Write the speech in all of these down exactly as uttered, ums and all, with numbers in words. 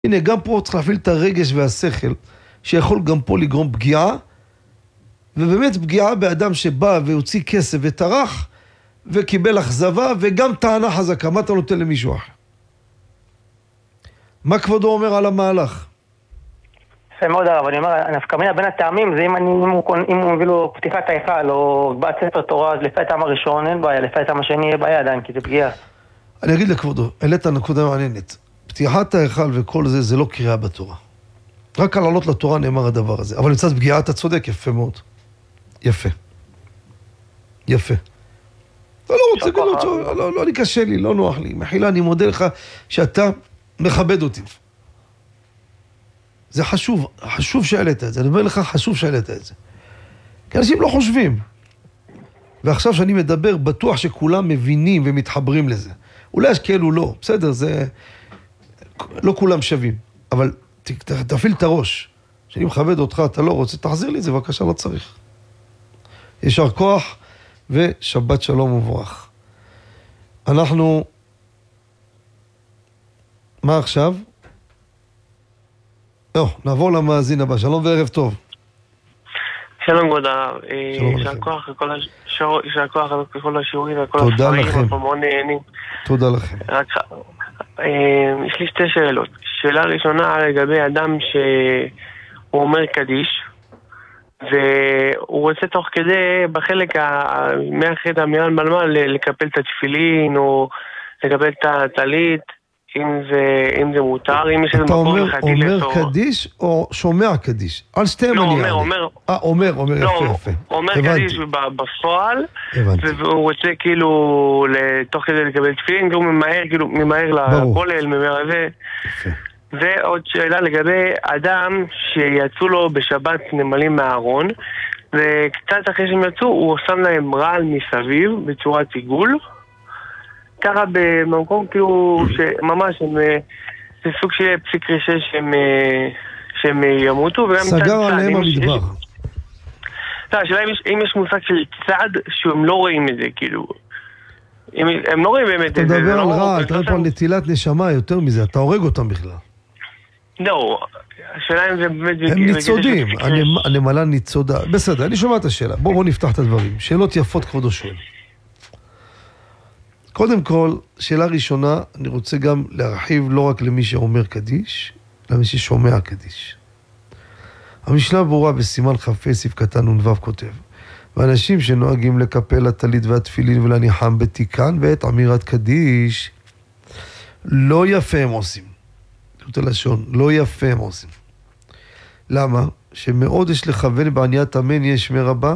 הנה, גם פה צריך להפעיל את הרגש והשכל, שיכול גם פה לגרום פגיעה, ובאמת פגיעה באדם שבא והוציא כסף וטרח, וקיבל אכזבה, וגם טענה חזקה. מה אתה נותן למישהו אחר? מה כבודו אומר על המהלך? יפה מאוד הרב, אני אומר, נפקא מינה בין הטעמים, זה אם, אני, אם, הוא, אם הוא מביא לו פתיחת ההיכל, או בעת ספר תורה, אז לפי הטעם הראשון אין בעיה, לפי הטעם השני יהיה בעיה עדיין, כי זה פגיעה. אני אגיד לכבודו, העלית נקודה מעניינת. פתיחת ההיכל וכל זה, זה לא קריאה בתורה. רק על לעלות לתורה נאמר הדבר הזה. אבל מצד פגיעה אתה צודק, יפה מאוד. יפה. יפה. אתה לא רוצה גלות, לא, לא, לא, אני קשה לי, לא נוח לי. מחילה, אני מודה לך שאתה מכבד אותי. זה חשוב, חשוב שהעלית את זה. אני אומר לך, חשוב שהעלית את זה. כי אנשים לא חושבים. ועכשיו שאני מדבר, בטוח שכולם מבינים ומתחברים לזה. אולי יש כאלו לא, בסדר, זה... לא כולם שווים. אבל ת, ת, תפעיל את הראש. שאני מכבד אותך, אתה לא רוצה, תחזיר לי את זה, בבקשה, לא צריך. ישר כוח, ושבת שלום וברח. אנחנו... מה עכשיו? לא, נעבור למאזין הבא. שלום וערב טוב. שלום כבוד הרב. יישר כוח על כל השיעורים וכל תודה הספרים. לכם. אנחנו מאוד נהנים. תודה לכם. רק, יש לי שתי שאלות. שאלה ראשונה לגבי אדם שהוא אומר קדיש, והוא רוצה תוך כדי בחלק מאחרי האמירה מלמל לקפל את התפילין או לקבל את הטלית, אם זה, אם זה מותר, אם יש איזה מקום אתה הלכתי אומר לתור. קדיש או שומע קדיש? על שתיהם לא, אני אומר, אענה. אומר. אה, אומר, אומר, לא, יפה, יפה. אומר הבנתי. קדיש בפועל, הבנתי. והוא רוצה כאילו תוך כדי לקבל תפילין, כאילו ממהר, כאילו ממהר לכולל, ממהר לזה. יפה. ועוד שאלה לגבי אדם שיצאו לו בשבת נמלים מהארון, וקצת אחרי שהם יצאו הוא שם להם רעל מסביב בצורת עיגול, ככה במקום כאילו שממש הם, זה סוג של פסיק רשע שהם, שהם ימותו, וגם סגר עליהם המדבר. לא, השאלה אם יש, אם יש מושג של צד שהם לא רואים את זה, כאילו הם, הם לא רואים באמת את זה. אתה מדבר על לא, רעל, אתה מדבר פה על נטילת נשמה יותר מזה, אתה הורג אותם בכלל. לא, השאלה אם זה באמת... הם ניצודים, הנמלה ניצודה. בסדר, אני שומע את השאלה. בואו בוא נפתח את הדברים. שאלות יפות כבודו שואל. קודם כל, שאלה ראשונה, אני רוצה גם להרחיב לא רק למי שאומר קדיש, למי ששומע קדיש. המשנה ברורה בסימן חפי סעיף קטן נ"ו כותב, ואנשים שנוהגים לקפל הטלית והתפילין ולהניחם בתיקן ואת אמירת קדיש, לא יפה הם עושים. זאת הלשון, לא יפה הם עושים. למה? שמאוד יש לכוון בעניית אמן יש שמי רבה,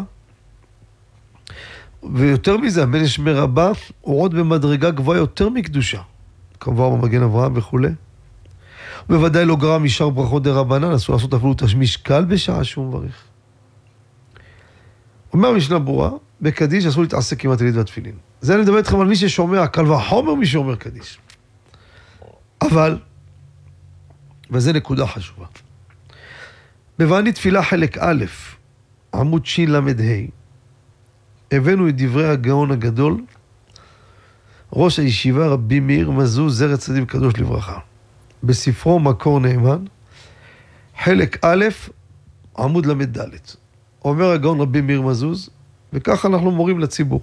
ויותר מזה, אמן יש שמי רבה, הוא עוד במדרגה גבוהה יותר מקדושה. כמובן במגן אברהם וכו'. בוודאי לא גרם משאר ברכות דרבנן, אסור לעשות אפילו משקל בשעה שהוא מברך. אומר משנה ברורה, בקדיש אסור להתעסק עם הטלית והתפילין. זה אני מדבר איתכם על מי ששומע, קל וחומר מי שאומר קדיש. אבל, וזה נקודה חשובה, בבעני תפילה חלק א', עמוד שין למד ה', הבאנו את דברי הגאון הגדול, ראש הישיבה רבי מאיר מזוז, זרע צדיק קדוש לברכה. בספרו מקור נאמן, חלק א', עמוד למד ד'. אומר הגאון רבי מאיר מזוז, וככה אנחנו מורים לציבור.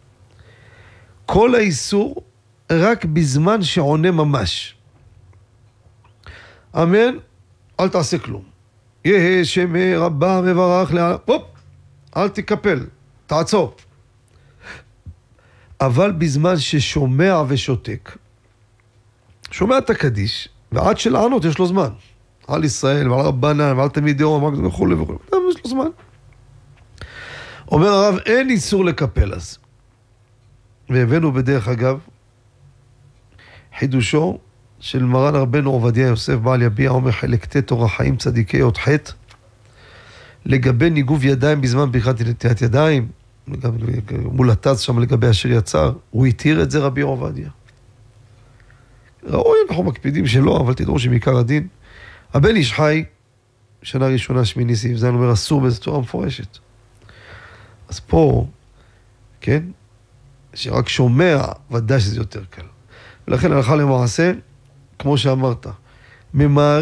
כל האיסור רק בזמן שעונה ממש. אמן, אל תעשה כלום. יהא שמי רבה מברך לה... פופ, אל תקפל, תעצור. אבל בזמן ששומע ושותק, שומע את הקדיש, ועד שלענות יש לו זמן. על ישראל ועל רבנן ועל תלמידי חכמים וכו' וכו'. יש לו זמן. אומר הרב, אין איסור לקפל אז. והבאנו בדרך אגב, חידושו של מרן רבנו עובדיה יוסף בעל יביע, אומר חלק ט' תורה חיים צדיקי עוד ח', לגבי ניגוב ידיים בזמן ברכת נטילת ידיים, מול התז שם לגבי אשר יצר, הוא התיר את זה רבי עובדיה. ראוי, אנחנו מקפידים שלא, אבל תדעו שמעיקר הדין, הבן איש חי, שנה ראשונה שמיני סעיף זין, אומר אסור באיזו תורה מפורשת. אז פה, כן, שרק שומע, ודאי שזה יותר קל. ולכן הלכה למעשה, כמו שאמרת, ממהרים